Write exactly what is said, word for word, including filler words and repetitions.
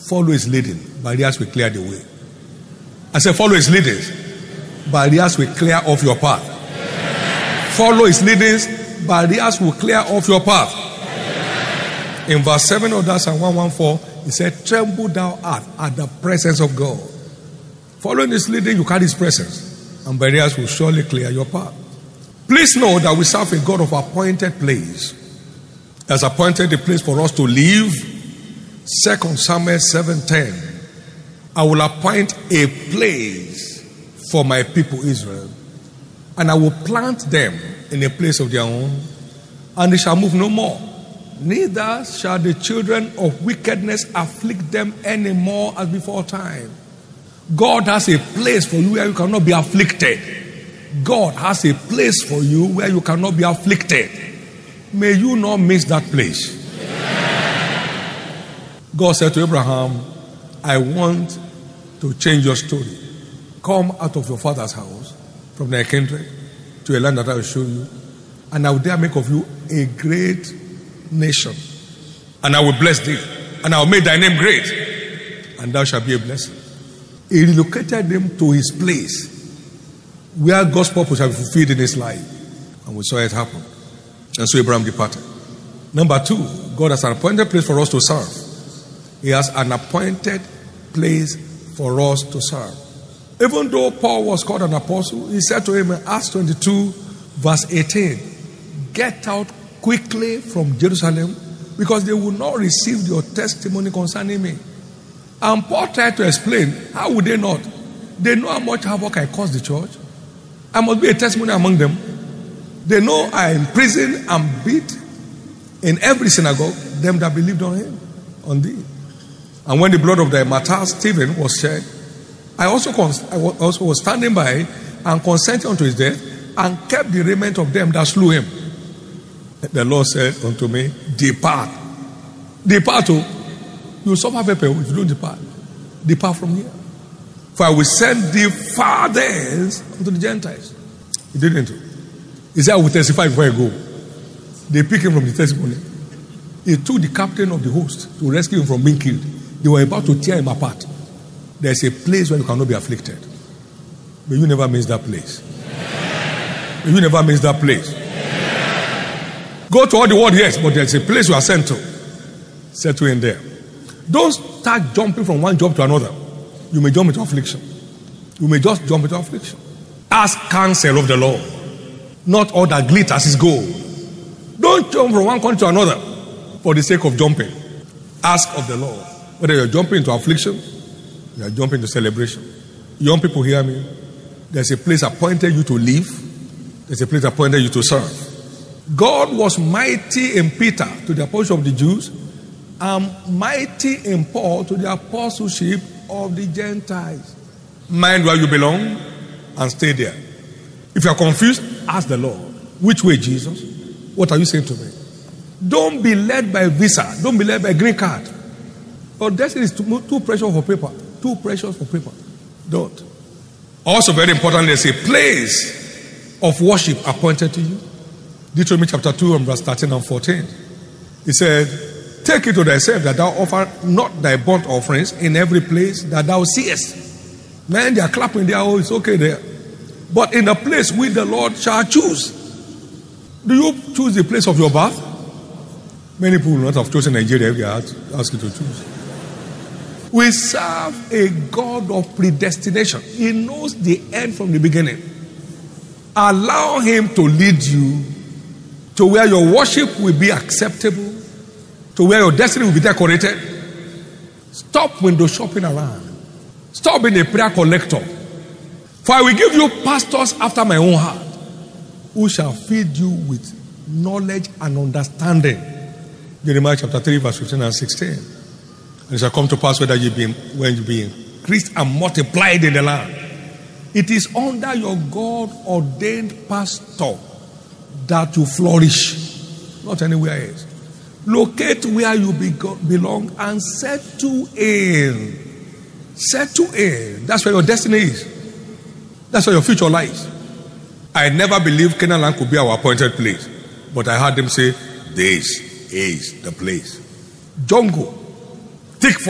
follow his leading. Barriers will clear the way. I said, follow his leadings. Barriers will clear off your path. Follow his leadings. Barriers will clear off your path. In verse seven of that Psalm one fourteen, he said, tremble thou art at the presence of God. Following his leading, you carry his presence, and barriers will surely clear your path. Please know that we serve a God of appointed place. He has appointed a place for us to live. Second Samuel seven ten. I will appoint a place for my people Israel, and I will plant them in a place of their own, and they shall move no more. Neither shall the children of wickedness afflict them any more as before time. God has a place for you where you cannot be afflicted. God has a place for you where you cannot be afflicted. May you not miss that place. God said to Abraham, I want to change your story. Come out of your father's house, from thy kindred, to a land that I will show you, and I will there make of you a great nation. And I will bless thee, and I will make thy name great, and thou shalt be a blessing. He relocated them to his place where God's purpose shall be fulfilled in his life. And we saw it happen. And so Abraham departed. Number two, God has an appointed place for us to serve. He has an appointed place for us to serve. Even though Paul was called an apostle, he said to him in Acts twenty-two, verse eighteen, get out quickly from Jerusalem, because they will not receive your testimony concerning me. And Paul tried to explain, how would they not? They know how much havoc I caused the church. I must be a testimony among them. They know I imprisoned and beat in every synagogue them that believed on him, on thee. And when the blood of the martyr Stephen was shed, I also, cons- I also was standing by and consented unto his death, and kept the raiment of them that slew him. The Lord said unto me, depart. Depart, oh. You will suffer pepper if you don't depart. Depart from here. For I will send thee fathers unto the Gentiles. He didn't. He said, I will testify before I go. They picked him from the testimony. He took the captain of the host to rescue him from being killed. They were about to tear him apart. There's a place where you cannot be afflicted. But you never miss that place. But you never miss that place. Go to all the world, yes, but there's a place you are sent to. Settle in there. Don't start jumping from one job to another. You may jump into affliction. You may just jump into affliction. Ask counsel of the Lord. Not all that glitters is gold. Don't jump from one country to another for the sake of jumping. Ask of the Lord. Whether you're jumping into affliction, you're jumping into celebration. Young people, hear me. There's a place appointed you to live. There's a place appointed you to serve. God was mighty in Peter to the apostle of the Jews, and mighty in Paul to the apostleship of the Gentiles. Mind where you belong and stay there. If you are confused, ask the Lord. Which way, Jesus? What are you saying to me? Don't be led by visa. Don't be led by green card. Or destiny is too, too precious for paper. Too precious for paper. Don't. Also very important, there's a place of worship appointed to you. Deuteronomy chapter two and verse thirteen and fourteen. He said, take it to thyself that thou offer not thy burnt offerings in every place that thou seest. Man, they are clapping there, oh, it's okay there. But in the place which the Lord shall choose. Do you choose the place of your birth? Many people will not have chosen Nigeria if they ask you to choose. We serve a God of predestination. He knows the end from the beginning. Allow him to lead you to where your worship will be acceptable, to where your destiny will be decorated. Stop window shopping around. Stop being a prayer collector. For I will give you pastors after my own heart, who shall feed you with knowledge and understanding. Jeremiah chapter three, verse fifteen and sixteen. And it shall come to pass whether you be when you be increased and multiplied in the land. It is under your God ordained pastor that you flourish, not anywhere else. Locate where you be belong and settle in. Settle in. That's where your destiny is. That's where your future lies. I never believed Canaan land could be our appointed place, but I heard them say, this is the place. Jungle. Thick